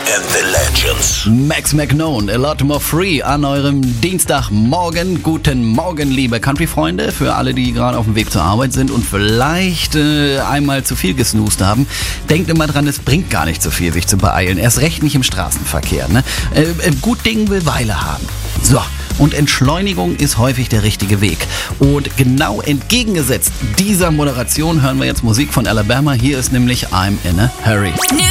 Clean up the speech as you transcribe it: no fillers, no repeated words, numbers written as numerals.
and the Legends. Max McKnown, A Lot More Free an eurem Dienstagmorgen. Guten Morgen, liebe Country-Freunde, für alle, die gerade auf dem Weg zur Arbeit sind und vielleicht einmal zu viel gesnoost haben. Denkt immer dran, es bringt gar nicht so viel, sich zu beeilen. Erst recht nicht im Straßenverkehr. Ne? Gut Ding will Weile haben. So. Und Entschleunigung ist häufig der richtige Weg. Und genau entgegengesetzt dieser Moderation hören wir jetzt Musik von Alabama. Hier ist nämlich I'm in a Hurry.